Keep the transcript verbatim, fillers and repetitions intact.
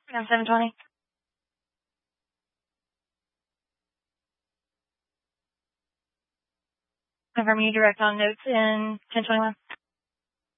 On seven twenty. Confirm you direct on notes in ten twenty-one.